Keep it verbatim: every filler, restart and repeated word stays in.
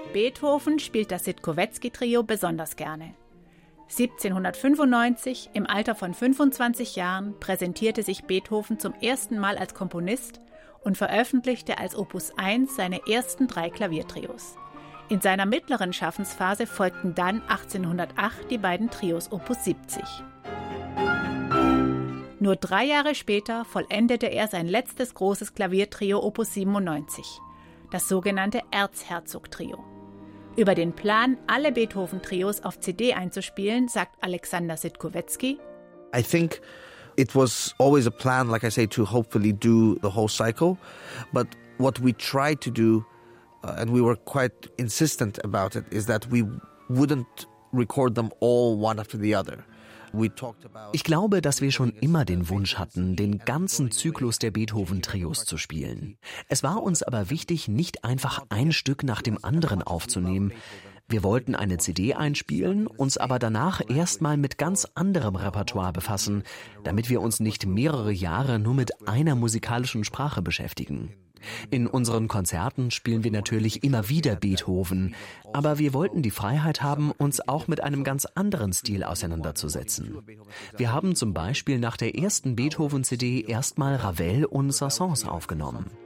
Beethoven spielt das Sitkowetzky-Trio besonders gerne. siebzehnhundertfünfundneunzig, im Alter von fünfundzwanzig Jahren, präsentierte sich Beethoven zum ersten Mal als Komponist und veröffentlichte als Opus eins seine ersten drei Klaviertrios. In seiner mittleren Schaffensphase folgten dann achtzehnhundertacht die beiden Trios Opus siebzig. Nur drei Jahre später vollendete er sein letztes großes Klaviertrio Opus siebenundneunzig, das sogenannte Erzherzog-Trio. Über den Plan, alle Beethoven-Trios auf C D einzuspielen, sagt Alexander Sitkowetzky: I think it was always a plan, like I say, to hopefully do the whole cycle. But what we tried to do, uh, and we were quite insistent about it, is that we wouldn't record them all one after the other. Ich glaube, dass wir schon immer den Wunsch hatten, den ganzen Zyklus der Beethoven-Trios zu spielen. Es war uns aber wichtig, nicht einfach ein Stück nach dem anderen aufzunehmen. Wir wollten eine C D einspielen, uns aber danach erstmal mit ganz anderem Repertoire befassen, damit wir uns nicht mehrere Jahre nur mit einer musikalischen Sprache beschäftigen. In unseren Konzerten spielen wir natürlich immer wieder Beethoven, aber wir wollten die Freiheit haben, uns auch mit einem ganz anderen Stil auseinanderzusetzen. Wir haben zum Beispiel nach der ersten Beethoven-C D erstmal Ravel und Saint-Saëns aufgenommen.